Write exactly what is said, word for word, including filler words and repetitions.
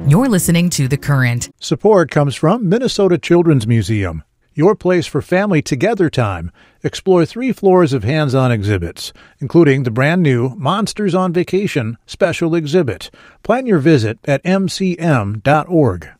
You're listening to The Current. Support comes from Minnesota Children's Museum, your place for family together time. Explore three floors of hands-on exhibits, including the brand-new Monsters on Vacation special exhibit. Plan your visit at m c m dot org.